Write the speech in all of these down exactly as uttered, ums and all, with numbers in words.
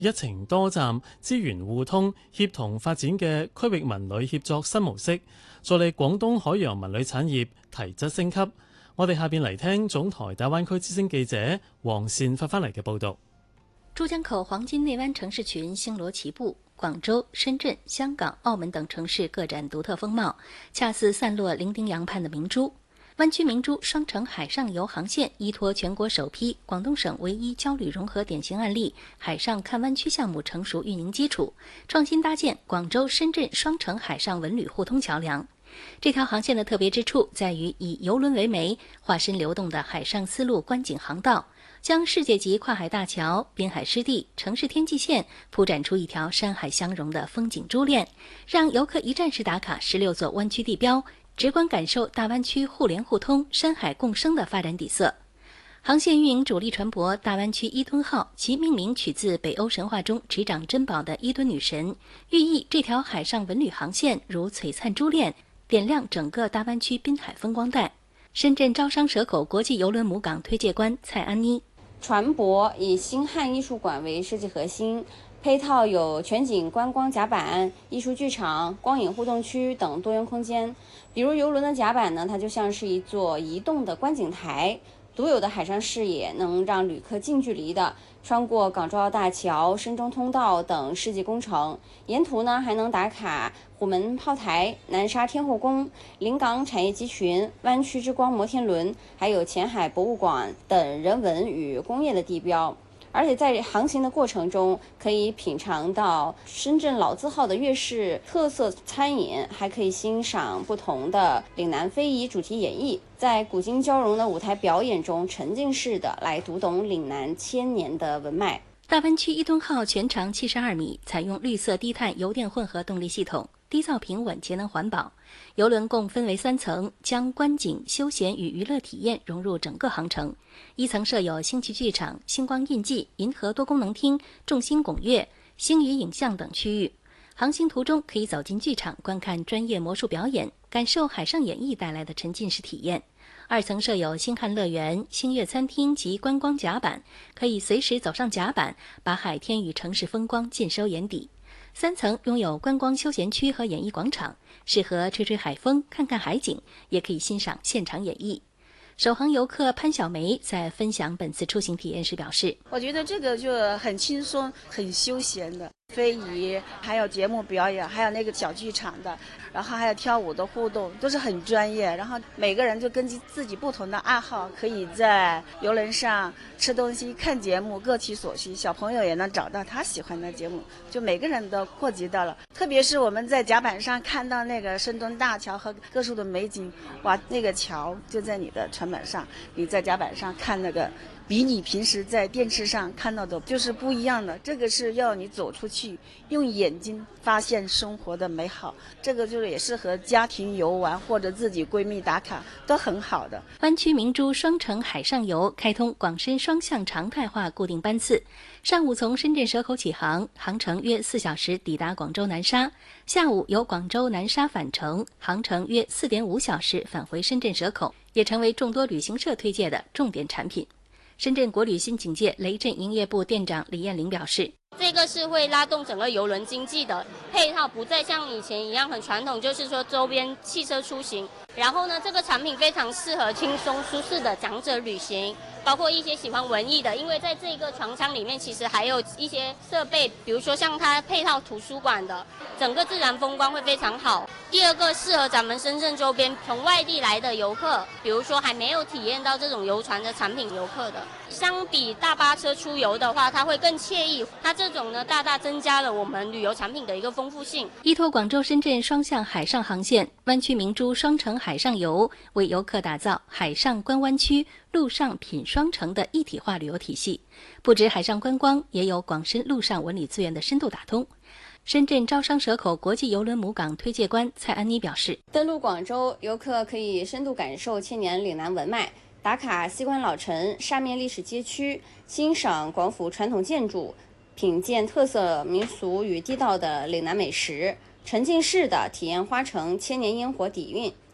一程多站、資源互通、協同發展嘅區域文旅協作新模式，助力廣東海洋文旅產業提質升級。我哋下邊嚟聽總台大灣區之聲記者黃善發翻嚟嘅報導。 珠江口黃金內灣城市群星羅棋布，廣州、深圳、香港、澳門等城市各展獨特風貌，恰似散落伶仃洋畔的明珠。灣區明珠雙城海上遊航線依託全國首批、廣東省唯一交旅融合典型案例海上看灣區項目成熟運營基礎，創新搭建廣州、深圳雙城海上文旅互通橋梁。這條航線的特別之處在於以郵輪為媒，化身流動的海上絲路觀景航道，將世界級跨海大橋、濱海濕地、城市天際線鋪展出一條山海相融的風景珠鏈，讓遊客一站式打卡十六座灣區地標，直觀感受大灣區互聯互通、山海共生的發展底色。航線運營主力船舶大灣區伊敦號，其命名取自北歐神話中執掌珍寶的伊敦女神，寓意這條海上文旅航線如璀璨珠鏈，點亮整個大灣區濱海風光帶。深圳招商蛇口國際郵輪母港推介官蔡安妮， 船舶以星漢藝術館為設計核心，配套有全景觀光甲板、藝術劇場、光影互動區等多元空間。比如郵輪的甲板呢，它就像是一座移動的觀景台，獨有的海上視野能讓旅客近距離的穿過港珠澳大橋、深中通道等世紀工程，沿途呢還能打卡虎門炮台、南沙天後宮、臨港產業集群、灣區之光摩天輪，還有前海博物館等人文與工業的地標。而且在航行的過程中，可以品嘗到深圳老字號的粵式特色餐飲，還可以欣賞不同的嶺南非遺主題演繹，在古今交融的舞台表演中，沉浸式的來讀懂嶺南千年的文脈。 大灣區伊敦號全長七十二米，採用綠色低碳油電混合動力系統，低噪平穩，節能環保。郵輪共分為三層，將觀景、休閒與娛樂體驗融入整個航程。一層設有星奇劇場、星光印記、銀河多功能廳、眾星拱月、星語影像等區域。航行途中可以走進劇場觀看專業魔術表演，感受海上演繹帶來的沉浸式體驗。二層設有星漢樂園、星月餐廳及觀光甲板，可以隨時走上甲板，把海天與城市風光盡收眼底。三層擁有觀光休閒區和演藝廣場，適合吹吹海風、看看海景，也可以欣賞現場演繹。首航遊客潘小梅在分享本次出行體驗時表示： 我覺得這個就很輕鬆、很休閒的非遺，還有節目表演，還有那個小劇場的，然後還有跳舞的互動，都是很專業。然後每個人就根據自己不同的愛好，可以在郵輪上吃東西、看節目，各取所需。小朋友也能找到他喜歡的節目，就每個人都擴及到了。特別是我們在甲板上看到那個深圳大橋和各處的美景，哇，那個橋就在你的船板上，你在甲板上看那個，比你平時在電視上看到的就是不一樣的。這個是要你走出去，用眼睛發現生活的美好。這個就是也適合家庭遊玩或者自己閨蜜打卡，都很好的。 灣區明珠雙城海上遊開通廣深雙向常態化固定班次，上午從深圳蛇口起航，航程約四小時抵達廣州南沙；下午由廣州南沙返程，航程約四點五小時返回深圳蛇口，也成為眾多旅行社推介的重點產品。深圳國旅新景界雷震營業部店長李艷玲表示， 這個是會拉動整個郵輪經濟的配套，不再像以前一樣很傳統，就是說周邊汽車出行。然後呢，這個產品非常適合輕鬆舒適的長者旅行，包括一些喜歡文藝的，因為在這個船艙裡面其實還有一些設備，比如說像它配套圖書館的，整個自然風光會非常好。第二個適合咱們深圳周邊從外地來的遊客，比如說還沒有體驗到這種遊船的產品遊客的，相比大巴車出遊的話，它會更愜意。它這種呢，大大增加了我們旅遊產品的一個豐富性。 依託廣州深圳雙向海上航線，灣區明珠雙城海上遊為遊客打造海上觀灣區、陸上品雙城的一體化旅遊體系。不止海上觀光，也有廣深陸上文旅資源的深度打通。深圳招商蛇口國際郵輪母港推介官蔡安妮表示， 登陸廣州，遊客可以深度感受千年嶺南文脈，打卡西關老城、沙面歷史街區，欣賞廣府傳統建築，品鑑特色民俗與地道的嶺南美食，沉浸式的體驗花城千年煙火底蘊。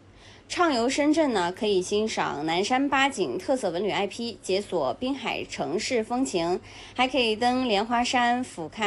畅游深圳呢，可以欣赏南山八景特色文旅 I P， 解锁滨海城市风情，还可以登莲花山，俯瞰